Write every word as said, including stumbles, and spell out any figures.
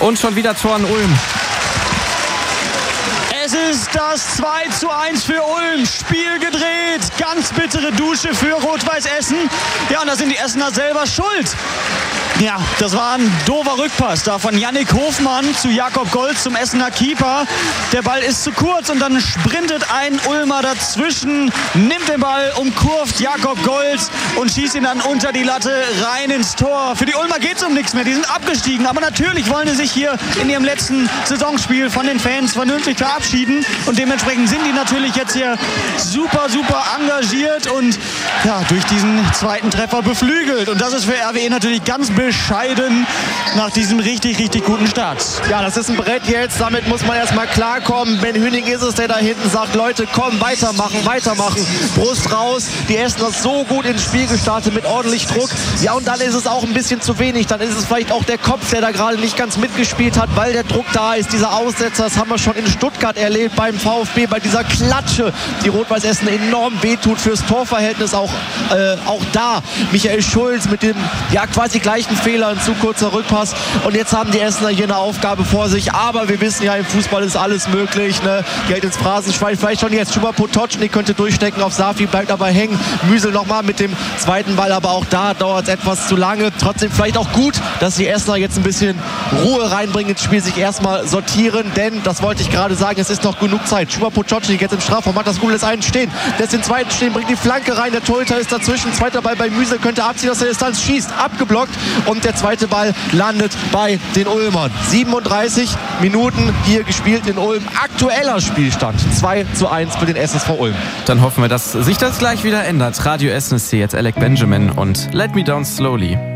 Und schon wieder Tor an Ulm. Es ist das zwei zu eins für Ulm. Spiel gedreht. Ganz bittere Dusche für Rot-Weiß Essen. Ja, und da sind die Essener selber schuld. Ja, das war ein doofer Rückpass da von Yannick Hofmann zu Jakob Golz zum Essener Keeper. Der Ball ist zu kurz und dann sprintet ein Ulmer dazwischen, nimmt den Ball, umkurvt Jakob Golz und schießt ihn dann unter die Latte rein ins Tor. Für die Ulmer geht es um nichts mehr, die sind abgestiegen. Aber natürlich wollen sie sich hier in ihrem letzten Saisonspiel von den Fans vernünftig verabschieden. Und dementsprechend sind die natürlich jetzt hier super, super engagiert und ja, durch diesen zweiten Treffer beflügelt. Und das ist für R W E natürlich ganz bescheiden nach diesem richtig, richtig guten Start. Ja, das ist ein Brett jetzt, damit muss man erstmal klarkommen. Ben Hüning ist es, der da hinten sagt, Leute, komm, weitermachen, weitermachen. Brust raus, die Essener so gut ins Spiel gestartet mit ordentlich Druck. Ja, und dann ist es auch ein bisschen zu wenig. Dann ist es vielleicht auch der Kopf, der da gerade nicht ganz mitgespielt hat, weil der Druck da ist. Dieser Aussetzer, das haben wir schon in Stuttgart erlebt beim VfB, bei dieser Klatsche, die Rot-Weiß Essen enorm wehtut fürs Torverhältnis. Auch, äh, auch da Michael Schulz mit dem ja quasi gleichen Fehler, ein zu kurzer Rückpass. Und jetzt haben die Essener hier eine Aufgabe vor sich. Aber wir wissen ja, im Fußball ist alles möglich. Ne? Geht ins Phrasenschwein. Vielleicht schon jetzt Schuber Potocznik könnte durchstecken auf Safi, bleibt aber hängen. Müsel nochmal mit dem zweiten Ball. Aber auch da dauert es etwas zu lange. Trotzdem vielleicht auch gut, dass die Essener jetzt ein bisschen Ruhe reinbringen ins Spiel, sich erstmal sortieren. Denn, das wollte ich gerade sagen, es ist noch genug Zeit. Schuber Potocznik jetzt im Strafraum, hat das Gut lässt einen stehen. Lässt den zweiten stehen, bringt die Flanke rein. Der Torhüter ist dazwischen. Zweiter Ball bei Müsel, könnte abziehen aus der Distanz, schießt, abgeblockt. Und der zweite Ball landet bei den Ulmern. siebenunddreißig Minuten hier gespielt in Ulm. Aktueller Spielstand zwei zu eins für den S S V Ulm. Dann hoffen wir, dass sich das gleich wieder ändert. Radio S N S C, jetzt Alec Benjamin und Let Me Down Slowly.